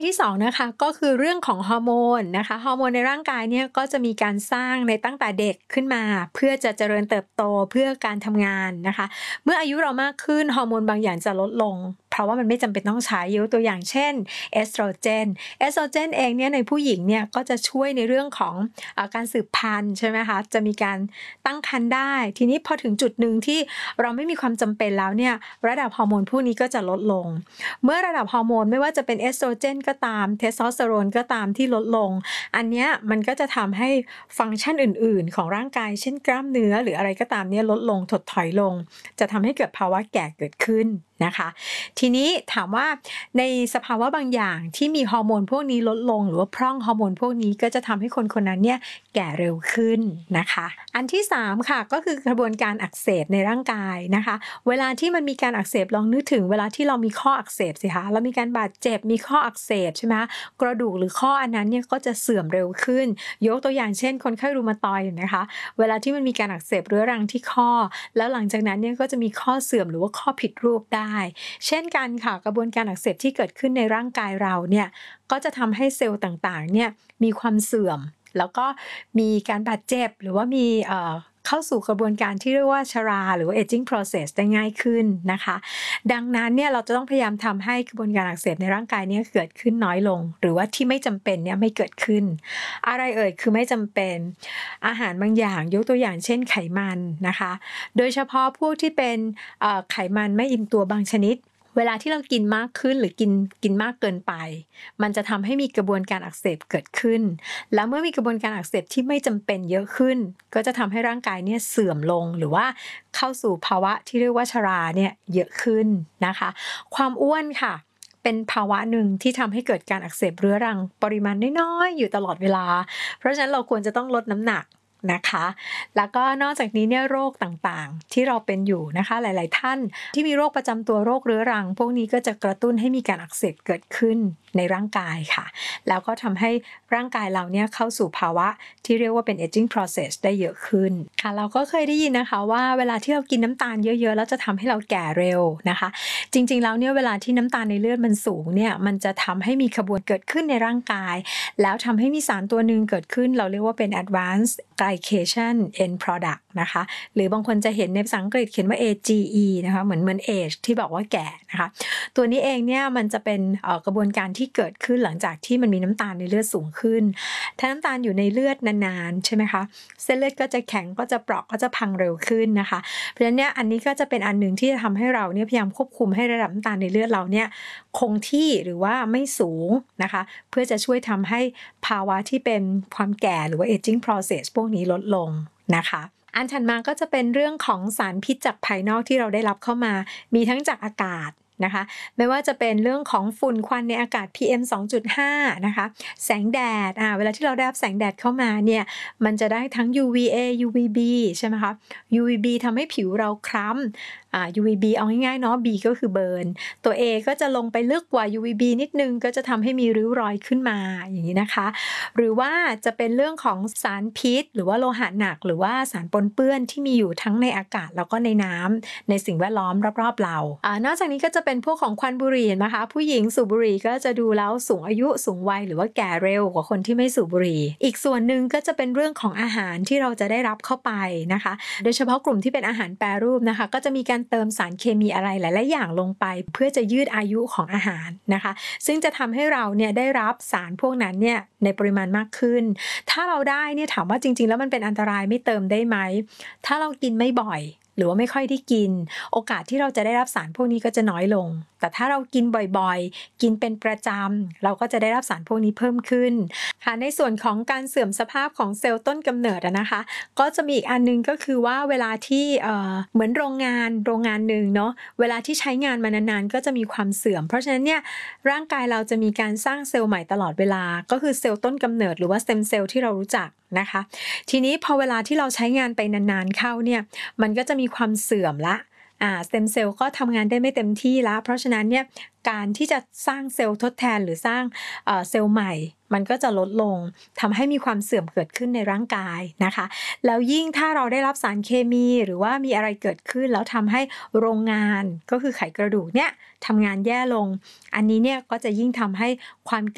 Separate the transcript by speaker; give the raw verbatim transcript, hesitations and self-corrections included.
Speaker 1: ที่สองนะคะก็คือเรื่องของฮอร์โมนนะคะฮอร์โมนในร่างกายเนี่ยก็จะมีการสร้างในตั้งแต่เด็กขึ้นมาเพื่อจะเจริญเติบโตเพื่อการทำงานนะคะเมื่ออายุเรามากขึ้นฮอร์โมนบางอย่างจะลดลงเพราะว่ามันไม่จำเป็นต้องใช้ยกตัวอย่างเช่นเอสโตรเจนเอสโตรเจนเองเนี่ยในผู้หญิงเนี่ยก็จะช่วยในเรื่องของเอ่อการสืบพันธุ์ใช่ไหมคะจะมีการตั้งครรภ์ได้ทีนี้พอถึงจุดหนึ่งที่เราไม่มีความจำเป็นแล้วเนี่ยระดับฮอร์โมนพวกนี้ก็จะลดลงเมื่อระดับฮอร์โมนไม่ว่าจะเป็นเอสโตรเจนก็ตามเทสโทสเตอโรนก็ตามที่ลดลงอันเนี้ยมันก็จะทำให้ฟังก์ชันอื่นๆของร่างกายเช่นกล้ามเนื้อหรืออะไรก็ตามเนี่ยลดลงถดถอยลงจะทำให้เกิดภาวะแก่เกิดขึ้นนะคะทีนี้ถามว่าในสภาวะบางอย่างที่มีฮอร์โมนพวกนี้ลดลงหรือว่าพร่องฮอร์โมนพวกนี้ก็จะทำให้คนคนนั้นเนี่ยแก่เร็วขึ้นนะคะอันที่สามค่ะก็คือกระบวนการอักเสบในร่างกายนะคะเวลาที่มันมีการอักเสบลองนึกถึงเวลาที่เรามีข้ออักเสบสิคะเรามีการบาดเจ็บมีข้ออักเสบใช่ไหมกระดูกหรือข้ออันนั้นเนี่ยก็จะเสื่อมเร็วขึ้นยกตัวอย่างเช่นคนไข้รูมาตอยด์เห็นไหมคะเวลาที่มันมีการอักเสบเรื้อรังที่ข้อแล้วหลังจากนั้นเนี่ยก็จะมีข้อเสื่อมหรือว่าข้อผิดรูปได้เช่นกันค่ะกระบวนการอักเสบที่เกิดขึ้นในร่างกายเราเนี่ยก็จะทำให้เซลล์ต่างๆเนี่ยมีความเสื่อมแล้วก็มีการบาดเจ็บหรือว่ามีเอ่อเข้าสู่กระบวนการที่เรียกว่าชราหรือว่า aging process ได้ง่ายขึ้นนะคะดังนั้นเนี่ยเราจะต้องพยายามทำให้กระบวนการอักเสบในร่างกายเนี่ยเกิดขึ้นน้อยลงหรือว่าที่ไม่จำเป็นเนี่ยไม่เกิดขึ้นอะไรเอ่ยคือไม่จำเป็นอาหารบางอย่างยกตัวอย่างเช่นไขมันนะคะโดยเฉพาะพวกที่เป็นเอ่อไขมันไม่อิ่มตัวบางชนิดเวลาที่เรากินมากขึ้นหรือกินกินมากเกินไปมันจะทำให้มีกระบวนการอักเสบเกิดขึ้นแล้วเมื่อมีกระบวนการอักเสบที่ไม่จำเป็นเยอะขึ้นก็จะทำให้ร่างกายเนี่ยเสื่อมลงหรือว่าเข้าสู่ภาวะที่เรียกว่าชราเนี่ยเยอะขึ้นนะคะความอ้วนค่ะเป็นภาวะหนึ่งที่ทำให้เกิดการอักเสบเรื้อรังปริมาณน้อยๆอยู่ตลอดเวลาเพราะฉะนั้นเราควรจะต้องลดน้ำหนักนะคะแล้วก็นอกจากนี้เนี่ยโรคต่างๆที่เราเป็นอยู่นะคะหลายๆท่านที่มีโรคประจำตัวโรคเรื้อรังพวกนี้ก็จะกระตุ้นให้มีการอักเสบเกิดขึ้นในร่างกายค่ะแล้วก็ทำให้ร่างกายเราเนี่ยเข้าสู่ภาวะที่เรียกว่าเป็น aging process ได้เยอะขึ้นค่ะเราก็เคยได้ยินนะคะว่าเวลาที่เรากินน้ำตาลเยอะๆแล้วจะทำให้เราแก่เร็วนะคะจริงๆแล้วเนี่ยเวลาที่น้ำตาลในเลือดมันสูงเนี่ยมันจะทำให้มีขบวนเกิดขึ้นในร่างกายแล้วทำให้มีสารตัวหนึ่งเกิดขึ้นเราเรียกว่าเป็น advanced glycation end product นะคะหรือบางคนจะเห็นในภาษาอังกฤษเขียนว่า เอ จี อี นะคะเหมือนเหมือน age ที่บอกว่าแก่นะคะตัวนี้เองเนี่ยมันจะเป็นกระบวนการที่เกิดขึ้นหลังจากที่มันมีน้ำตาลในเลือดสูงขึ้นถ้าน้ำตาลอยู่ในเลือดนานๆใช่ไหมคะเส้นเลือดก็จะแข็งก็จะเปราะก็จะพังเร็วขึ้นนะคะเพราะฉะนั้นเนี่ยอันนี้ก็จะเป็นอันหนึ่งที่จะทำให้เราเนี่ยพยายามควบคุมให้ระดับน้ำตาลในเลือดเราเนี่ยคงที่หรือว่าไม่สูงนะคะเพื่อจะช่วยทำให้ภาวะที่เป็นความแก่หรือว่า aging process พวกนี้ลดลงนะคะอันถัดมาก็จะเป็นเรื่องของสารพิษจากภายนอกที่เราได้รับเข้ามามีทั้งจากอากาศนะคะไม่ว่าจะเป็นเรื่องของฝุ่นควันในอากาศ พี เอ็ม สองจุดห้า นะคะแสงแดดอ่าเวลาที่เราได้รับแสงแดดเข้ามาเนี่ยมันจะได้ทั้ง ยู วี เอ ยู วี บี ใช่ไหมคะ ยู วี บี ทำให้ผิวเราคล้ำอ่า ยู วี บี เอาง่ายๆเนาะ B ก็คือเบิร์นตัว A ก็จะลงไปลึกกว่า ยู วี บี นิดนึงก็จะทำให้มีริ้วรอยขึ้นมาอย่างนี้นะคะหรือว่าจะเป็นเรื่องของสารพิษหรือว่าโลหะหนักหรือว่าสารปนเปื้อนที่มีอยู่ทั้งในอากาศแล้วก็ในน้ำในสิ่งแวดล้อมรอบๆเราอ่านอกจากนี้ก็จะเป็นพวกของควันบุหรี่นะคะผู้หญิงสูบบุหรี่ก็จะดูแล้วสูงอายุสูงวัยหรือว่าแก่เร็วกว่าคนที่ไม่สูบบุหรี่อีกส่วนหนึ่งก็จะเป็นเรื่องของอาหารที่เราจะได้รับเข้าไปนะคะโดยเฉพาะกลุ่มที่เป็นอาหารแปรรูปนะคะก็จะมีการเติมสารเคมีอะไรหลายๆอย่างลงไปเพื่อจะยืดอายุของอาหารนะคะซึ่งจะทำให้เราเนี่ยได้รับสารพวกนั้นเนี่ยในปริมาณมากขึ้นถ้าเราได้เนี่ยถามว่าจริงๆแล้วมันเป็นอันตรายไม่เติมได้ไหมถ้าเรากินไม่บ่อยหรือว่าไม่ค่อยได้กินโอกาสที่เราจะได้รับสารพวกนี้ก็จะน้อยลงแต่ถ้าเรากินบ่อยๆกินเป็นประจำเราก็จะได้รับสารพวกนี้เพิ่มขึ้นค่ะในส่วนของการเสื่อมสภาพของเซลล์ต้นกำเนิดนะคะก็จะมีอีกอันนึงก็คือว่าเวลาที่เอ่อเหมือนโรงงานโรงงานหนึ่งเนาะเวลาที่ใช้งานมานานๆก็จะมีความเสื่อมเพราะฉะนั้นเนี่ยร่างกายเราจะมีการสร้างเซลล์ใหม่ตลอดเวลาก็คือเซลล์ต้นกำเนิดหรือว่าสเต็มเซลล์ที่เรารู้จักนะคะทีนี้พอเวลาที่เราใช้งานไปนานๆเข้าเนี่ยมันก็จะมีความเสื่อมละอ่าสเต็มเซลล์ก็ทำงานได้ไม่เต็มที่แล้วเพราะฉะนั้นเนี่ยการที่จะสร้างเซลล์ทดแทนหรือสร้างเอ่อเซลล์ใหม่มันก็จะลดลงทำให้มีความเสื่อมเกิดขึ้นในร่างกายนะคะแล้วยิ่งถ้าเราได้รับสารเคมีหรือว่ามีอะไรเกิดขึ้นแล้วทำให้โรงงานก็คือไขกระดูกเนี่ยทำงานแย่ลงอันนี้เนี่ยก็จะยิ่งทำให้ความ